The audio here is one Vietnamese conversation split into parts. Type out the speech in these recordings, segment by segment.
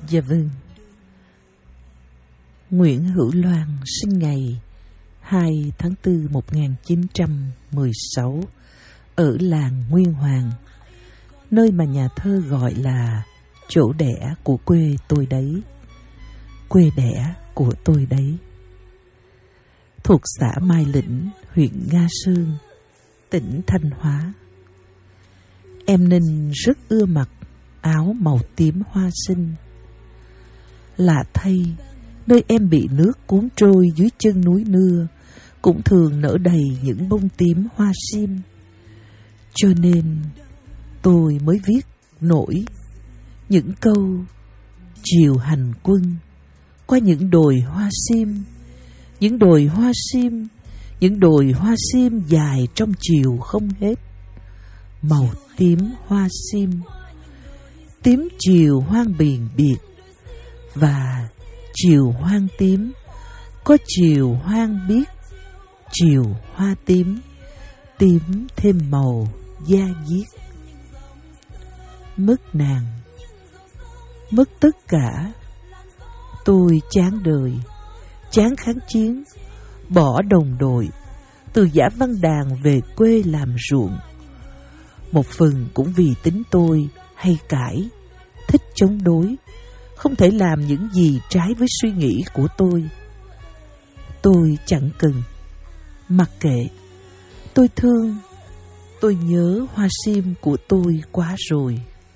Dạ vâng. Nguyễn Hữu Loan sinh ngày 2 tháng 4 1916 ở làng Nguyên Hoàng, nơi mà nhà thơ gọi là chỗ đẻ của quê tôi đấy. Quê đẻ của tôi đấy. Thuộc xã Mai Lĩnh, huyện Nga Sơn, tỉnh Thanh Hóa. Em Ninh rất ưa mặc áo màu tím hoa sinh. Lạ thay, nơi em bị nước cuốn trôi dưới chân núi Nưa cũng thường nở đầy những bông tím hoa sim. Cho nên tôi mới viết nổi những câu chiều hành quân qua những đồi hoa sim, những đồi hoa sim, những đồi hoa sim dài trong chiều không hết. Màu tím hoa sim, tím chiều hoang biển biệt, và chiều hoang tím có chiều hoang biếc. Chiều hoa tím, tím thêm màu da diết. Mất nàng, mất tất cả. Tôi chán đời, chán kháng chiến, bỏ đồng đội, từ Dã Văn Đàn về quê làm ruộng. Một phần cũng vì tính tôi hay cãi, thích chống đối, không thể làm những gì trái với suy nghĩ của tôi. Tôi chẳng cần, mặc kệ. Tôi thương, tôi nhớ hoa sim của tôi quá rồi.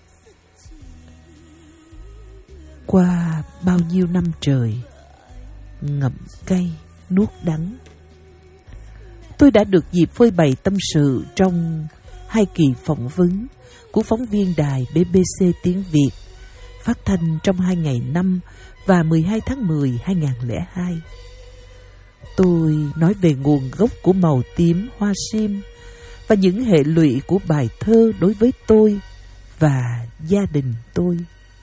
Qua bao nhiêu năm trời, ngậm cay, nuốt đắng, tôi đã được dịp phơi bày tâm sự trong 2 kỳ phỏng vấn của phóng viên đài BBC tiếng Việt, phát thanh trong 2 ngày 5 và 12 tháng 10, 2002. Tôi nói về nguồn gốc của màu tím hoa sim và những hệ lụy của bài thơ đối với tôi và gia đình tôi.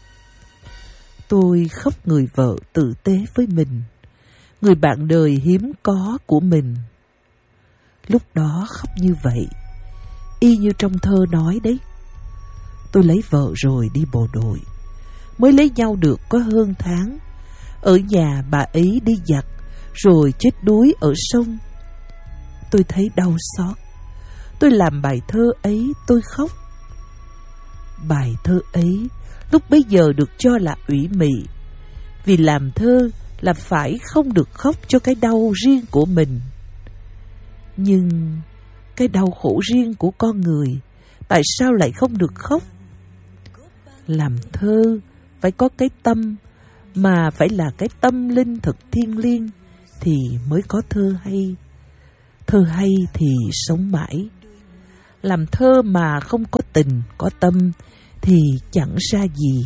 Tôi khóc người vợ tử tế với mình, người bạn đời hiếm có của mình. Lúc đó khóc như vậy, y như trong thơ nói đấy. Tôi lấy vợ rồi đi bộ đội, mới lấy nhau được có hơn tháng. Ở nhà bà ấy đi giặt, rồi chết đuối ở sông. Tôi thấy đau xót. Tôi làm bài thơ ấy, tôi khóc. Bài thơ ấy lúc bấy giờ được cho là ủy mị, vì làm thơ là phải không được khóc cho cái đau riêng của mình. Nhưng cái đau khổ riêng của con người, tại sao lại không được khóc? Làm thơ phải có cái tâm, mà phải là cái tâm linh thật thiêng liêng, thì mới có thơ hay. Thơ hay thì sống mãi. Làm thơ mà không có tình, có tâm thì chẳng ra gì.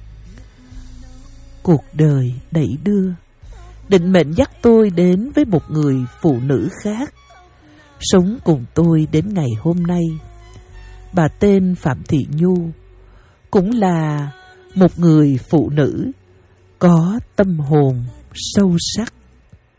Cuộc đời đẩy đưa, định mệnh dắt tôi đến với một người phụ nữ khác, sống cùng tôi đến ngày hôm nay. Bà tên Phạm Thị Nhu, cũng là một người phụ nữ có tâm hồn sâu sắc.